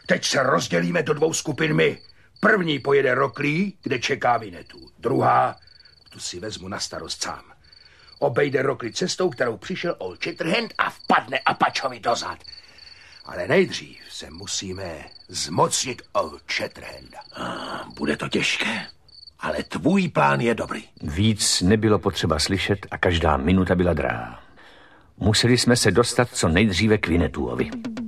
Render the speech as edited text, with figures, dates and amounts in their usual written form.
Teď se rozdělíme do 2 skupin my. První pojede Rockley, kde čeká Vinetu. Druhá, tu si vezmu na starost sám. Obejde Rockley cestou, kterou přišel Old Shatterhand a vpadne Apachovi dozad. Ale nejdřív se musíme zmocnit Old Shatterhanda. Bude to těžké, ale tvůj plán je dobrý. Víc nebylo potřeba slyšet a každá minuta byla drahá. Museli jsme se dostat co nejdříve k Vinetuovi.